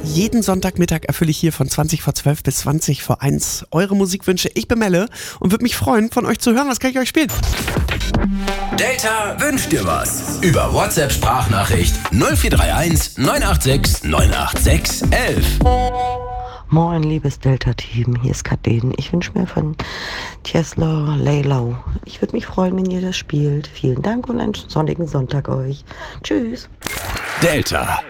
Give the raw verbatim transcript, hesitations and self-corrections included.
Jeden Sonntagmittag erfülle ich hier von zwanzig vor zwölf bis zwanzig vor eins eure Musikwünsche. Ich bin Melle und würde mich freuen, von euch zu hören. Was kann ich euch spielen? Delta wünscht dir was. Über WhatsApp-Sprachnachricht null vier drei eins neun acht sechs neun acht sechs elf. Moin, liebes Delta-Team, hier ist Kathleen. Ich wünsche mir von Tesla Laylow. Ich würde mich freuen, wenn ihr das spielt. Vielen Dank und einen sonnigen Sonntag euch. Tschüss. Delta.